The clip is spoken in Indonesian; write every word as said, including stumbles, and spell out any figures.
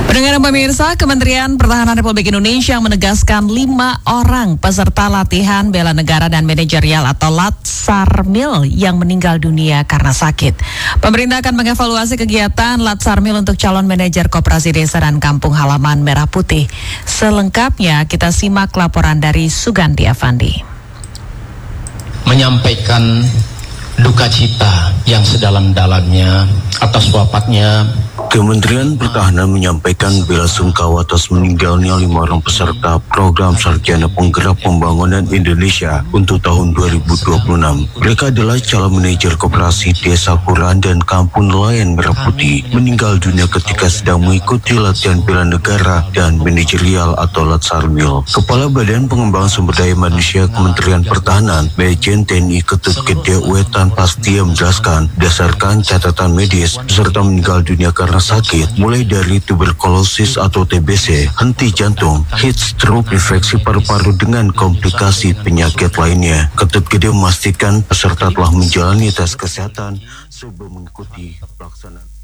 Pendengar dan pemirsa, Kementerian Pertahanan Republik Indonesia menegaskan lima orang peserta latihan bela negara dan manajerial atau Latsarmil yang meninggal dunia karena sakit. Pemerintah akan mengevaluasi kegiatan Latsarmil untuk calon manajer Koperasi Desa dan Kampung Halaman Merah Putih. Selengkapnya kita simak laporan dari Suganti Avandi. Menyampaikan duka cita yang sedalam-dalamnya atas wafatnya. Kementerian Pertahanan menyampaikan belasungkawa atas meninggalnya lima orang peserta program Sarjana Penggerak Pembangunan Indonesia untuk tahun dua ribu dua puluh enam. Mereka adalah calon manajer Koperasi Desa Kelurahan dan Kampung Nelayan Merah Putih meninggal dunia ketika sedang mengikuti latihan bela negara dan manajerial atau Latsarmil. Kepala Badan Pengembangan Sumber Daya Manusia Kementerian Pertahanan, Majen T N I Ketut Gede Wetan Pastia menjelaskan, berdasarkan catatan medis, peserta meninggal dunia karena sakit mulai dari tuberkulosis atau T B C, henti jantung, heat stroke, infeksi paru-paru dengan komplikasi penyakit lainnya. Ketut Gede memastikan peserta telah menjalani tes kesehatan sebelum mengikuti pelaksanaan.